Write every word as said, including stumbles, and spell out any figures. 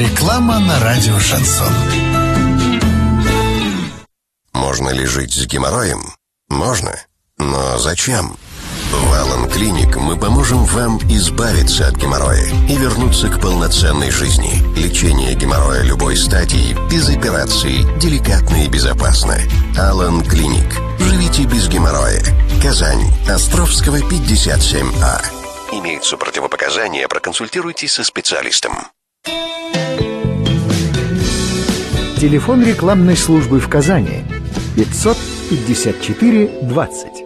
Реклама на радио «Шансон». Можно ли жить с геморроем? Можно. Но зачем? В Алан Клиник мы поможем вам избавиться от геморроя и вернуться к полноценной жизни. Лечение геморроя любой стадии, без операций, деликатно и безопасно. Алан Клиник. Живите без геморроя. Казань. Островского, пятьдесят семь А. Имеются противопоказания, проконсультируйтесь со специалистом. Телефон рекламной службы в Казани пятьсот пятьдесят четыре двадцать.